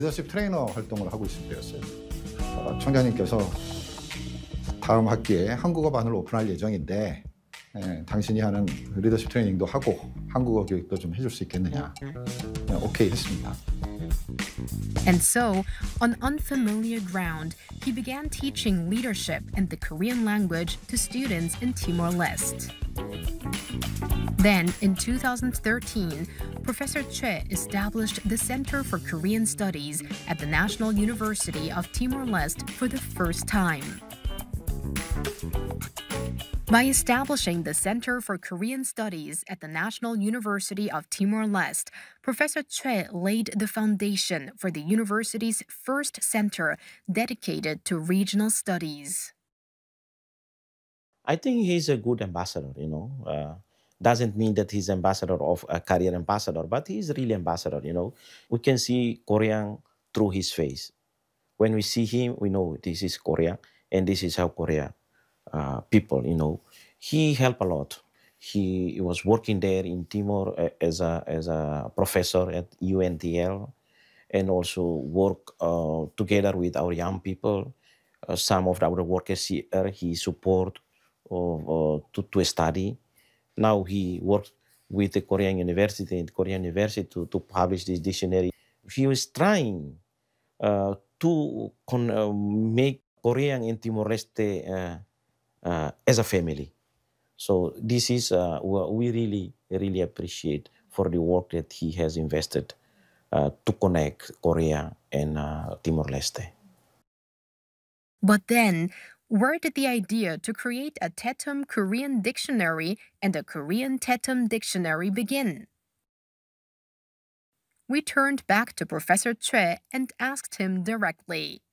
리더십 트레이너 활동을 하고 있을 때였어요. 청장님께서 다음 학기에 한국어반을 오픈할 예정인데 당신이 하는 리더십 트레이닝도 하고 한국어 교육도 좀 해줄 수 있겠느냐. 오케이 했습니다. And so, on unfamiliar ground, he began teaching leadership and the Korean language to students in Timor-Leste. Then, in 2013, Professor Choi established the Center for Korean Studies at the National University of Timor-Leste for the first time. By establishing the Center for Korean Studies at the National University of Timor-Leste, Professor Choi laid the foundation for the university's first center dedicated to regional studies. I think he's a good ambassador, doesn't mean that he's ambassador of a career ambassador, but he's really ambassador, We can see Korean through his face. When we see him, we know this is Korea, and this is how Korea people, He helped a lot. He was working there in Timor as a professor at UNTL, and also work together with our young people. Some of our workers here, he support to study. Now he works with the Korean University to publish this dictionary. He was trying to make Korean and Timor-Leste as a family. So this is we really appreciate for the work that he has invested to connect Korea and Timor-Leste. But then, where did the idea to create a Tetum Korean dictionary and a Korean Tetum dictionary begin? We turned back to Professor Choi and asked him directly.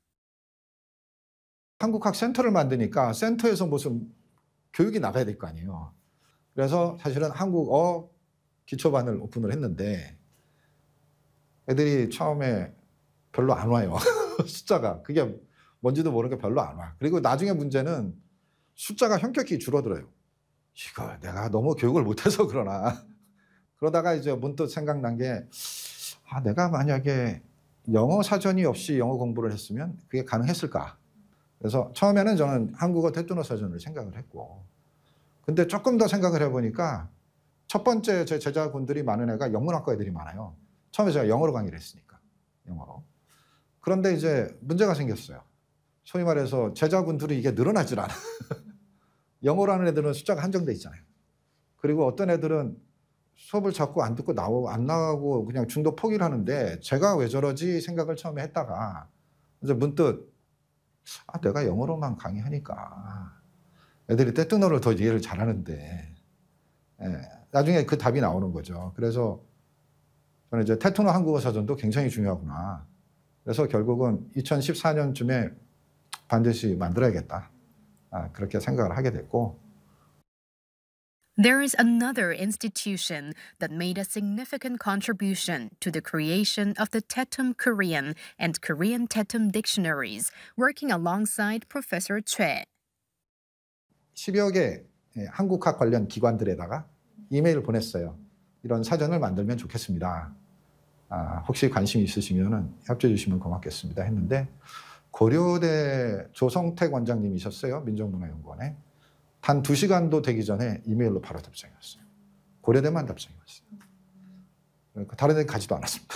한국학 센터를 만드니까 센터에서 무슨 교육이 나가야 될 거 아니에요. 그래서 사실은 한국어 기초반을 오픈을 했는데 애들이 처음에 별로 안 와요. 숫자가. 그게 뭔지도 모르게 별로 안 와. 그리고 나중에 문제는 숫자가 현격히 줄어들어요. 이거 내가 너무 교육을 못해서 그러나. 그러다가 이제 문득 생각난 게 내가 만약에 영어 사전이 없이 영어 공부를 했으면 그게 가능했을까? 그래서 처음에는 저는 한국어 태tun어 사전을 생각을 했고, 근데 조금 더 생각을 해보니까 첫 번째 제 제자분들이 많은 애가 영문학과 애들이 많아요. 처음에 제가 영어로 강의를 했으니까, 영어로. 그런데 이제 문제가 생겼어요. 소위 말해서 제자분들이 이게 늘어나질 않아. 영어로 하는 애들은 숫자가 한정돼 있잖아요. 그리고 어떤 애들은 수업을 자꾸 안 듣고 안 나가고 그냥 중도 포기를 하는데 제가 왜 저러지 생각을 처음에 했다가 이제 문득 내가 영어로만 강의하니까 애들이 떼뚱어를 더 이해를 잘하는데 나중에 그 답이 나오는 거죠. 그래서 저는 이제 태tun어 한국어 사전도 굉장히 중요하구나. 그래서 결국은 2014년쯤에 반드시 만들어야겠다. 그렇게 생각을 하게 됐고. There is another institution that made a significant contribution to the creation of the Tetum Korean and Korean Tetum dictionaries, working alongside Professor Choi. 10여 개 한국학 관련 기관들에다가 이메일을 보냈어요. 이런 사전을 만들면 좋겠습니다. 혹시 관심 있으시면 협조해 주시면 고맙겠습니다 했는데 고려대 조성택 원장님이셨어요. 민족문화연구원에. 단 2시간도 되기 전에 이메일로 바로 답장이 왔어요. 고려대만 답장이 왔어요. 다른 데 가지도 않았습니다.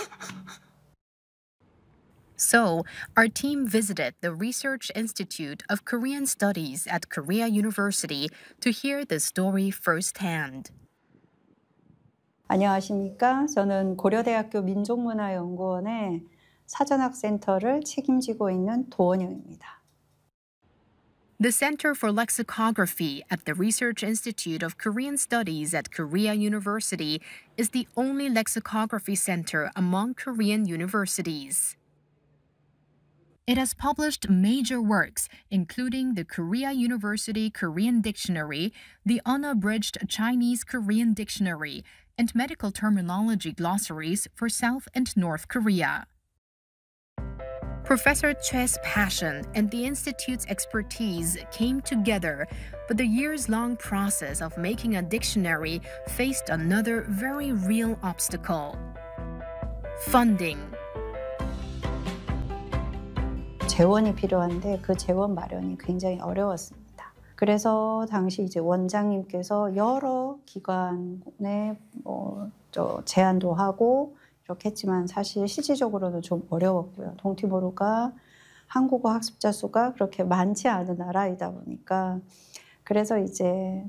So, our team visited the Research Institute of Korean Studies at Korea University to hear the story firsthand. 안녕하십니까? 저는 고려대학교 민족문화연구원의 사전학센터를 책임지고 있는 도원영입니다. The Center for Lexicography at the Research Institute of Korean Studies at Korea University is the only lexicography center among Korean universities. It has published major works, including the Korea University Korean Dictionary, the Unabridged Chinese Korean Dictionary, and medical terminology glossaries for South and North Korea. Professor Choi's passion and the Institute's expertise came together, but the years-long process of making a dictionary faced another very real obstacle: funding. 재원이 필요한데 그 재원 마련이 굉장히 어려웠습니다. 그래서 당시 이제 원장님께서 여러 기관에 제안도 하고 이렇게 했지만 사실 실질적으로는 좀 어려웠고요. 동티모르가 한국어 학습자 수가 그렇게 많지 않은 나라이다 보니까 그래서 이제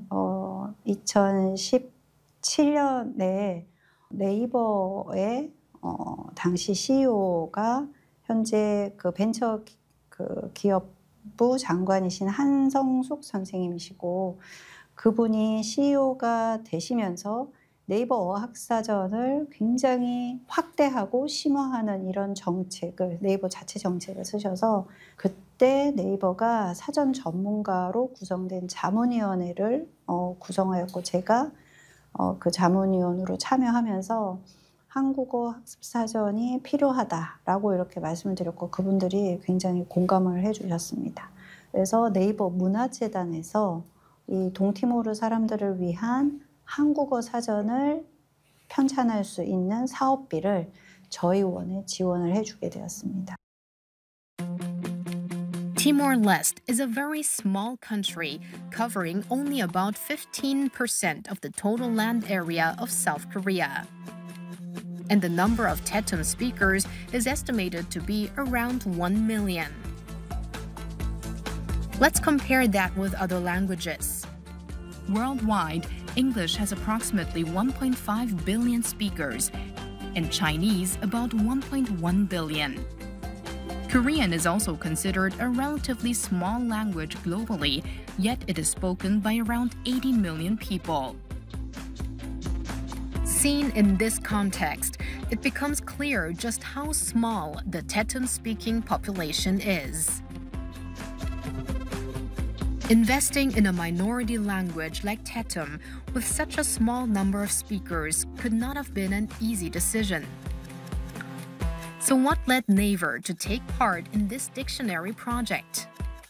2017년에 네이버의 당시 CEO가 현재 그 벤처 기업부 장관이신 한성숙 선생님이시고 그분이 CEO가 되시면서 네이버 어학사전을 굉장히 확대하고 심화하는 이런 정책을 네이버 자체 정책을 쓰셔서 그때 네이버가 사전 전문가로 구성된 자문위원회를 구성하였고 제가 그 자문위원으로 참여하면서 한국어 학습사전이 필요하다라고 이렇게 말씀을 드렸고 그분들이 굉장히 공감을 해주셨습니다. 그래서 네이버 문화재단에서 이 동티모르 사람들을 위한 한국어 사전을 편찬할 수 있는 사업비를 저희 원에 지원을 해주게 되었습니다. Timor-Leste is a very small country, covering only about 15% of the total land area of South Korea. And the number of Tetum speakers is estimated to be around 1 million. Let's compare that with other languages. Worldwide, English has approximately 1.5 billion speakers, and Chinese about 1.1 billion. Korean is also considered a relatively small language globally, yet it is spoken by around 80 million people. Seen in this context, it becomes clear just how small the Tetum-speaking population is. Investing in a minority language like Tetum with such a small number of speakers could not have been an easy decision. So what led Naver to take part in this dictionary project?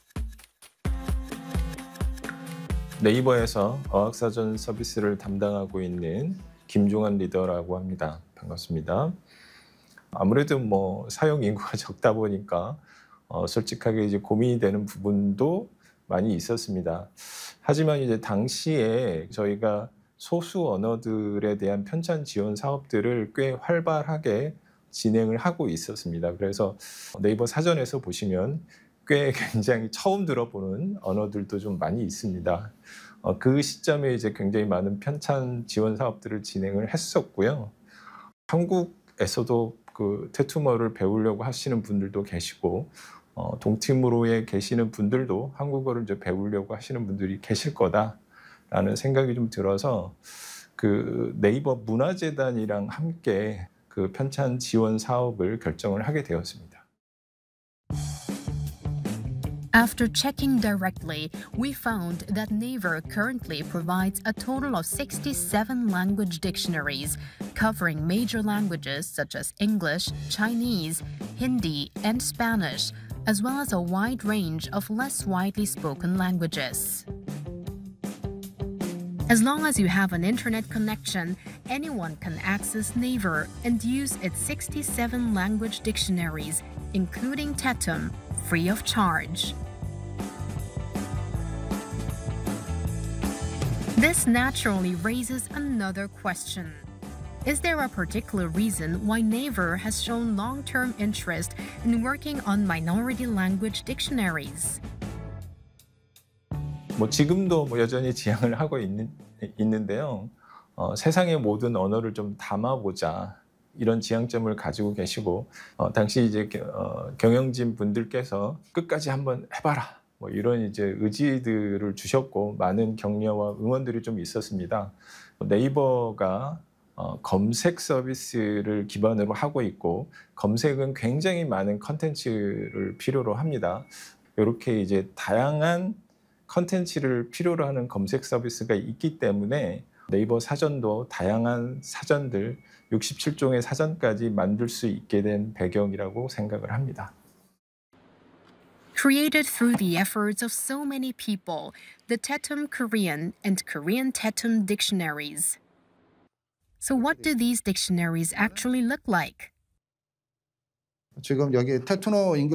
네이버에서 어학사전 서비스를 담당하고 있는 김종환 리더라고 합니다. 반갑습니다. 아무래도 사용 인구가 적다 보니까 솔직하게 이제 고민이 되는 부분도 많이 있었습니다. 하지만 이제 당시에 저희가 소수 언어들에 대한 편찬 지원 사업들을 꽤 활발하게 진행을 하고 있었습니다. 그래서 네이버 사전에서 보시면 꽤 굉장히 처음 들어보는 언어들도 좀 많이 있습니다. 그 시점에 이제 굉장히 많은 편찬 지원 사업들을 진행을 했었고요. 한국에서도 그 테투머를 배우려고 하시는 분들도 계시고 동티모르에 계시는 분들도 한국어를 이제 배우려고 하시는 분들이 계실 거다라는 생각이 좀 들어서 그 네이버 문화재단이랑 함께 그 편찬 지원 사업을 결정을 하게 되었습니다. After checking directly, we found that Naver currently provides a total of 67 language dictionaries, covering major languages such as English, Chinese, Hindi, and Spanish, as well as a wide range of less widely spoken languages. As long as you have an internet connection, anyone can access Naver and use its 67 language dictionaries, including Tetum, free of charge. This naturally raises another question. Is there a particular reason why Naver has shown long-term interest in working on minority language dictionaries? 지금도 여전히 지향을 하고 있는데요. 세상의 모든 언어를 좀 담아보자 이런 지향점을 가지고 계시고 당시 이제 경영진 분들께서 끝까지 한번 해봐라 이런 이제 의지들을 주셨고 많은 격려와 응원들이 좀 있었습니다. 네이버가 검색 서비스를 기반으로 하고 있고 검색은 굉장히 많은 컨텐츠를 필요로 합니다. 이렇게 이제 다양한 컨텐츠를 필요로 하는 검색 서비스가 있기 때문에 네이버 사전도 다양한 사전들 67종의 사전까지 만들 수 있게 된 배경이라고 생각을 합니다. Created through the efforts of so many people, the Tetum Korean and Korean Tetum dictionaries. So what do these dictionaries actually look like? 지금 여기 테투노